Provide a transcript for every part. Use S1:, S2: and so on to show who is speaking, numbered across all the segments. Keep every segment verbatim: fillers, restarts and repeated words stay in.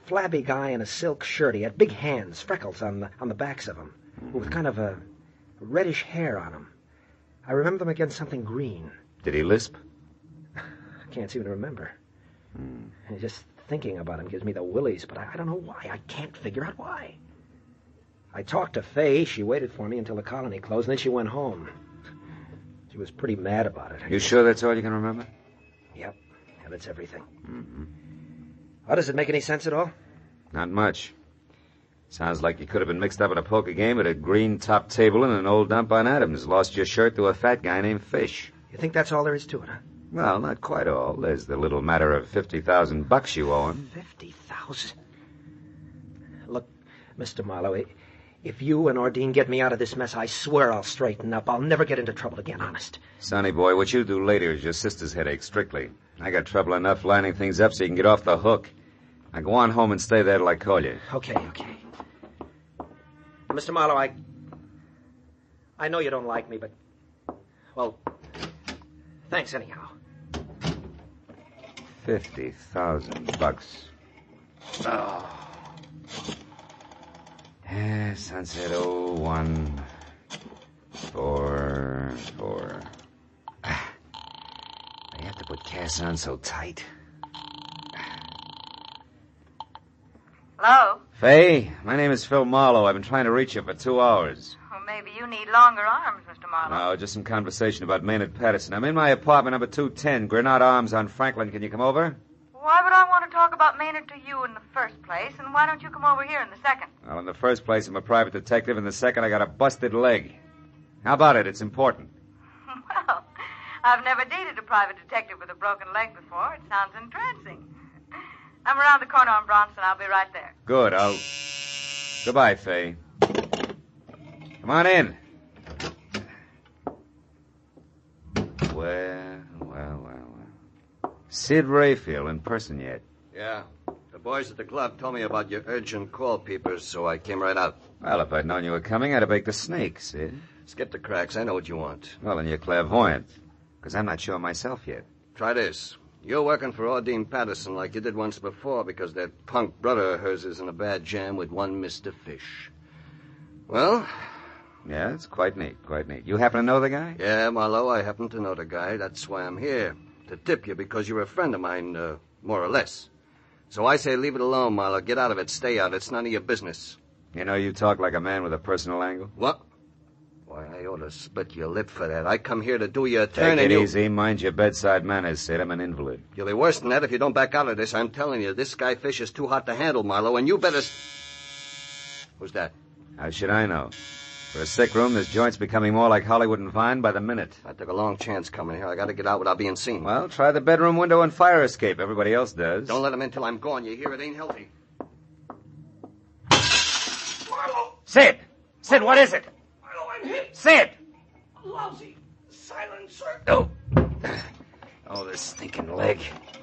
S1: flabby guy in a silk shirt. He had big hands, freckles on the, on the backs of him, with kind of a reddish hair on him. I remember him against something green.
S2: Did he lisp?
S1: I can't seem to remember.
S2: Hmm.
S1: Just thinking about him gives me the willies, but I, I don't know why. I can't figure out why. I talked to Faye. She waited for me until the colony closed, and then she went home. She was pretty mad about it.
S2: You sure that's all you can remember?
S1: Yep. Yeah, that's everything.
S2: Mm-hmm.
S1: Well, does it make any sense at all?
S2: Not much. Sounds like you could have been mixed up in a poker game at a green top table in an old dump on Adams. Lost your shirt to a fat guy named Fish.
S1: You think that's all there is to it, huh?
S2: Well, not quite all. There's the little matter of fifty thousand bucks you owe him.
S1: Fifty thousand? Look, Mister Marlowe, if you and Ordine get me out of this mess, I swear I'll straighten up. I'll never get into trouble again, honest.
S2: Sonny boy, what you do later is your sister's headache, strictly. I got trouble enough lining things up so you can get off the hook. Now go on home and stay there till I call you.
S1: Okay, okay. Mister Marlowe, I... I know you don't like me, but... Well, thanks anyhow.
S2: Fifty thousand bucks.
S1: Oh.
S2: Yeah, sunset oh one four four. Ah, I have to put Cass on so tight.
S3: Hello?
S2: Faye, my name is Phil Marlowe. I've been trying to reach you for two hours.
S3: Well, maybe you need longer arms, Mister Marlowe.
S2: No, just some conversation about Maynard Patterson. I'm in my apartment, number two ten, Grenade Arms on Franklin. Can you come over?
S3: Why would I want to talk about Maynard to you in the first place, and why don't you come over here in the second?
S2: Well, in the first place, I'm a private detective. In the second, I got a busted leg. How about it? It's important.
S3: Well, I've never dated a private detective with a broken leg before. It sounds entrancing. I'm around the corner on Bronson. I'll be right there.
S2: Good. I'll... Goodbye, Faye. Come on in. Well, well, well, well. Sid Rayfield in person yet?
S4: Yeah. The boys at the club told me about your urgent call, Peepers, so I came right out.
S2: Well, if I'd known you were coming, I'd have baked a snake, Sid.
S4: Skip the cracks. I know what you want.
S2: Well, then you're clairvoyant. Because I'm not sure myself yet.
S4: Try this. You're working for Ordine Patterson like you did once before because that punk brother of hers is in a bad jam with one Mister Fish. Well?
S2: Yeah, it's quite neat, quite neat. You happen to know the guy?
S4: Yeah, Marlowe, I happen to know the guy. That's why I'm here. To tip you because you're a friend of mine, uh, more or less. So I say leave it alone, Marlowe. Get out of it. Stay out. It's none of your business.
S2: You know, you talk like a man with a personal angle.
S4: What? Why, I ought to split your lip for that. I come here to do you a turn
S2: Take
S4: and
S2: it
S4: you...
S2: easy. Mind your bedside manners, Sid. I'm an invalid.
S4: You'll be worse than that if you don't back out of this. I'm telling you, this guy Fish is too hot to handle, Marlowe, and you better... Who's that?
S2: How should I know? For a sick room, this joint's becoming more like Hollywood and Vine by the minute.
S4: I took a long chance coming here. I gotta get out without being seen.
S2: Well, try the bedroom window and fire escape. Everybody else does.
S4: Don't let him in till I'm gone. You hear? It ain't healthy.
S5: Marlowe!
S2: Sid! Sid, what is it?
S5: Marlowe, I'm hit.
S2: Sid!
S5: A lousy silencer.
S2: Oh. Oh, this stinking leg.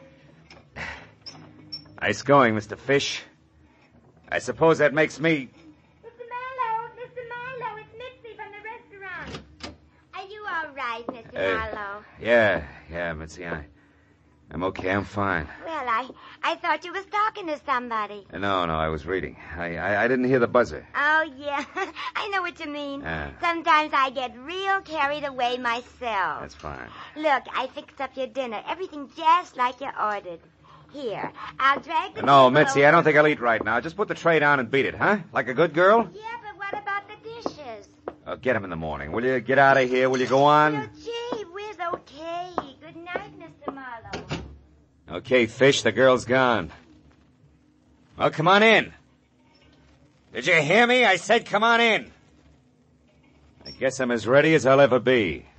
S2: Nice going, Mister Fish. I suppose that makes me...
S6: Mister Marlowe, Mister Marlowe, it's Mitzi from the restaurant. Are you all right, Mister
S2: Uh,
S6: Marlowe?
S2: Yeah, yeah, Mitzi, I... I'm okay, I'm fine.
S6: Well, I, I thought you was talking to somebody.
S2: Uh, No, no, I was reading. I, I, I didn't hear the buzzer.
S6: Oh, yeah. I know what you mean.
S2: Ah.
S6: Sometimes I get real carried away myself.
S2: That's fine.
S6: Look, I fixed up your dinner. Everything just like you ordered. Here, I'll drag the
S2: No,
S6: table
S2: Mitzi,
S6: over-
S2: I don't think I'll eat right now. Just put the tray down and beat it, huh? Like a good girl?
S6: Yeah, but what about the dishes?
S2: Uh, get 'em in the morning. Will you get out of here? Will you go on?
S6: Well, gee whiz, okay. Good night, Mister Marlowe.
S2: Okay, Fish, the girl's gone. Well, come on in. Did you hear me? I said come on in. I guess I'm as ready as I'll ever be.